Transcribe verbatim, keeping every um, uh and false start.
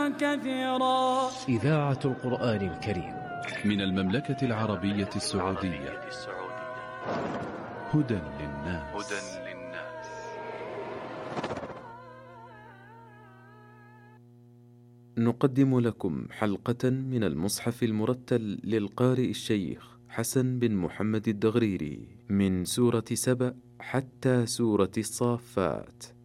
كثيرا. إذاعة القرآن الكريم من المملكة العربية السعودية. هدى للناس. نقدم لكم حلقة من المصحف المرتل للقارئ الشيخ حسن بن محمد الدغريري من سورة سبأ حتى سورة الصافات.